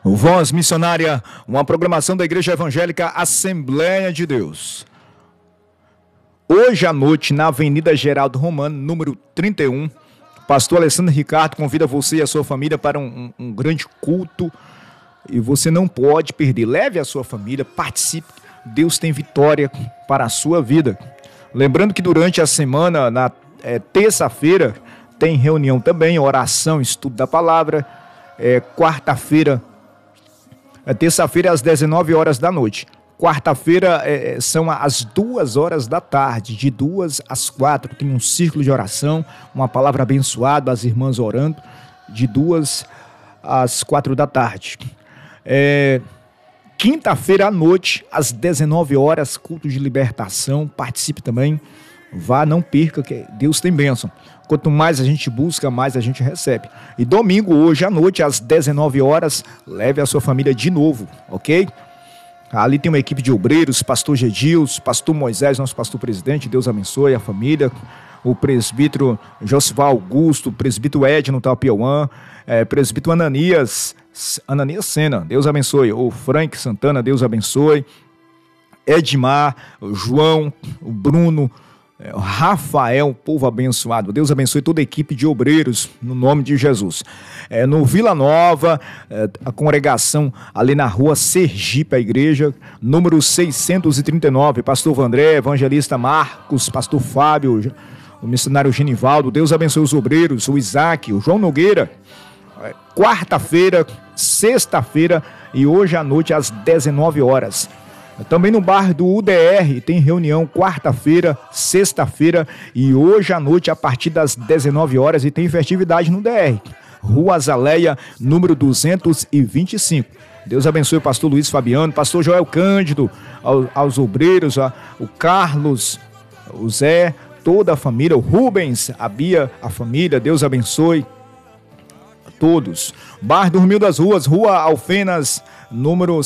Voz Missionária, uma programação da Igreja Evangélica Assembleia de Deus. Hoje à noite, na Avenida Geraldo Romano, número 31, pastor Alessandro Ricardo convida você e a sua família para um grande culto. E você não pode perder. Leve a sua família, participe. Deus tem vitória para a sua vida. Lembrando que durante a semana, na terça-feira, tem reunião também, oração, estudo da palavra. Quarta-feira, terça-feira às 19 horas da noite. Quarta-feira são às 2 horas da tarde, de 2 às 4. Tem um círculo de oração, uma palavra abençoada, as irmãs orando, de 2 às 4 da tarde. Quinta-feira à noite, às 19 horas, culto de libertação. Participe também. Vá, não perca, que Deus tem bênção. Quanto mais a gente busca, mais a gente recebe. E domingo, hoje à noite, às 19 horas, leve a sua família de novo, ok? Ali tem uma equipe de obreiros, pastor Gedils, pastor Moisés, nosso pastor presidente, Deus abençoe a família. O presbítero Josival Augusto, o presbítero Edno Tapiauã, presbítero Ananias Sena, Deus abençoe. O Frank Santana, Deus abençoe. Edmar, o João, o Bruno, o Rafael, povo abençoado. Deus abençoe toda a equipe de obreiros, no nome de Jesus. No Vila Nova, a congregação ali na rua Sergipe, a igreja, número 639, pastor Vandré, evangelista Marcos, pastor Fábio, o missionário Genivaldo. Deus abençoe os obreiros, o Isaac, o João Nogueira. Quarta-feira, sexta-feira e hoje à noite às 19 horas. Também no bar do UDR tem reunião quarta-feira, sexta-feira e hoje à noite a partir das 19 horas e tem festividade no DR. Rua Azaleia, número 225. Deus abençoe o pastor Luiz Fabiano, pastor Joel Cândido, aos obreiros, o Carlos, o Zé, toda a família, o Rubens, a Bia, a família. Deus abençoe todos. Bar Dormil das Ruas, Rua Alfenas, número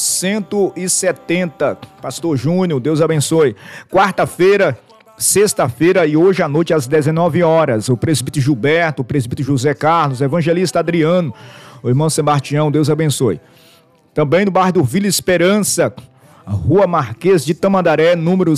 170. Pastor Júnior, Deus abençoe. Quarta-feira, sexta-feira e hoje à noite às 19 horas. O presbítero Gilberto, o presbítero José Carlos, o evangelista Adriano, o irmão Sebastião, Deus abençoe. Também no bar do Vila Esperança, a Rua Marquês de Tamandaré, número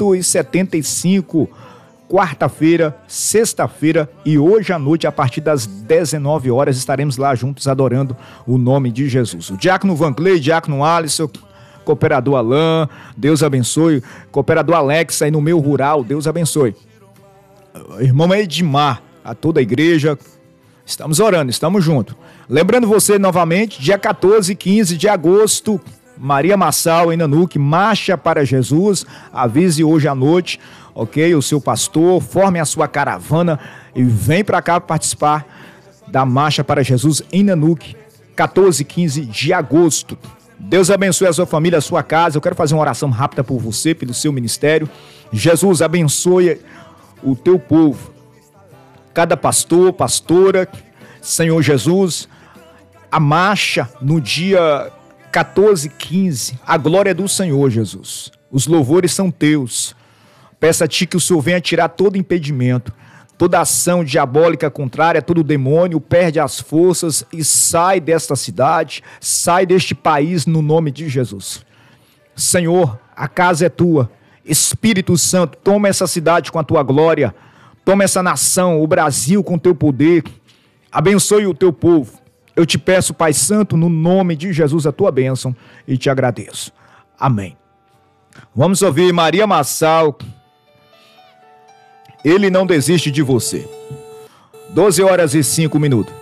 175. Quarta-feira, sexta-feira e hoje à noite, a partir das 19 horas, estaremos lá juntos adorando o nome de Jesus. O diácono Vanclay, diácono Alisson, cooperador Alain, Deus abençoe. Cooperador Alex aí no meio rural, Deus abençoe. Irmão Edmar, a toda a igreja, estamos orando, estamos juntos. Lembrando você novamente, dia 14 e 15 de agosto, Maria Massal em Nanuque, Marcha para Jesus. Avise hoje à noite, ok? O seu pastor, forme a sua caravana e vem para cá participar da Marcha para Jesus em Nanuque, 14 e 15 de agosto. Deus abençoe a sua família, a sua casa. Eu quero fazer uma oração rápida por você, pelo seu ministério. Jesus, abençoe o teu povo, cada pastor, pastora. Senhor Jesus, a marcha no dia 14 e 15, a glória é do Senhor, Jesus. Os louvores são teus. Peço a ti que o Senhor venha tirar todo impedimento, toda ação diabólica contrária, todo demônio perde as forças e sai desta cidade, sai deste país no nome de Jesus. Senhor, a casa é tua. Espírito Santo, toma essa cidade com a tua glória, toma essa nação, o Brasil com o teu poder. Abençoe o teu povo. Eu te peço, Pai Santo, no nome de Jesus, a tua bênção e te agradeço. Amém. Vamos ouvir Maria Massal. Ele não desiste de você. 12 horas e 5 minutos.